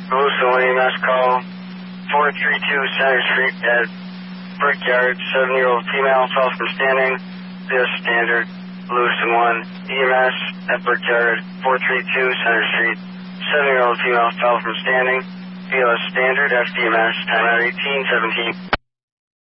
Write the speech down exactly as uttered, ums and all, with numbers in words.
Lewiston one E M S call four three two Center Street at Brickyard, seven-year-old female fell from standing via standard. Lewiston one E M S at Brickyard, four three two Center Street, seven-year-old female fell from standing via standard F D M S, time out eighteen seventeen.